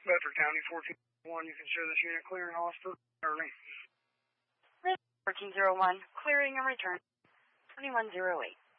Bedford County 1401, you can show this unit clearing Hollister early. 1401, clearing and return 2108.